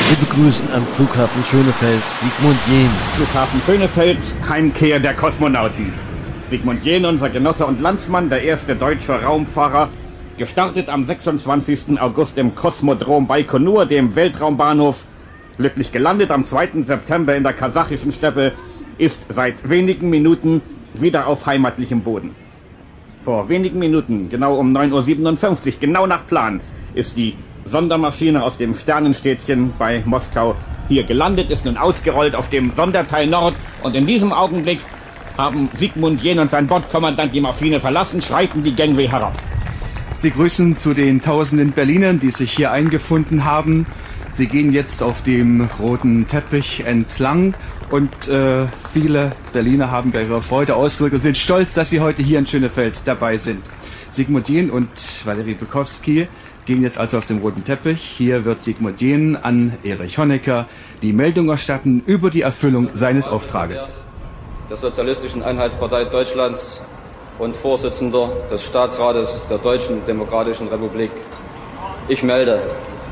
Wir begrüßen am Flughafen Schönefeld Sigmund Jähn. Flughafen Schönefeld, Heimkehr der Kosmonauten. Sigmund Jähn, unser Genosse und Landsmann, der erste deutsche Raumfahrer, gestartet am 26. August im Kosmodrom Baikonur, dem Weltraumbahnhof, glücklich gelandet am 2. September in der kasachischen Steppe, ist seit wenigen Minuten wieder auf heimatlichem Boden. Vor wenigen Minuten, genau um 9:57 Uhr, genau nach Plan, ist die Sondermaschine aus dem Sternenstädtchen bei Moskau hier gelandet, ist nun ausgerollt auf dem Sonderteil Nord, und in diesem Augenblick haben Sigmund Jähn und sein Bordkommandant die Maschine verlassen, schreiten die Gangway herab. Sie grüßen zu den tausenden Berlinern, die sich hier eingefunden haben. Sie gehen jetzt auf dem roten Teppich entlang und viele Berliner haben bei ihrer Freude Ausdruck und sind stolz, dass sie heute hier in Schönefeld dabei sind. Sigmund Jähn und Valery Bykovsky gehen jetzt also auf dem roten Teppich. Hier wird Sigmund Jähn an Erich Honecker die Meldung erstatten über die Erfüllung seines Auftrages. Der Sozialistischen Einheitspartei Deutschlands und Vorsitzender des Staatsrates der Deutschen Demokratischen Republik. Ich melde,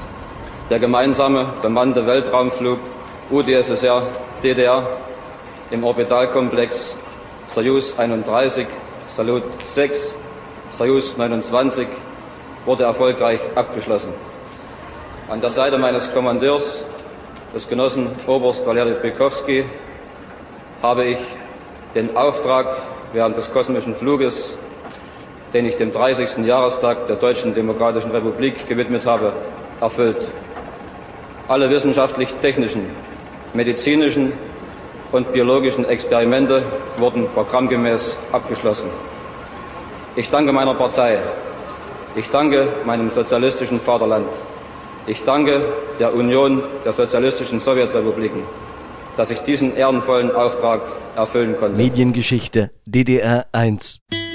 der gemeinsame bemannte Weltraumflug UdSSR DDR im Orbitalkomplex Soyuz 31, Salyut 6, Soyuz 29 wurde erfolgreich abgeschlossen. An der Seite meines Kommandeurs, des Genossen Oberst Valery Bykovsky, habe ich den Auftrag während des kosmischen Fluges, den ich dem 30. Jahrestag der Deutschen Demokratischen Republik gewidmet habe, erfüllt. Alle wissenschaftlich-technischen, medizinischen und biologischen Experimente wurden programmgemäß abgeschlossen. Ich danke meiner Partei. Ich danke meinem sozialistischen Vaterland. Ich danke der Union der sozialistischen Sowjetrepubliken, dass ich diesen ehrenvollen Auftrag erfüllen konnte. Mediengeschichte DDR 1.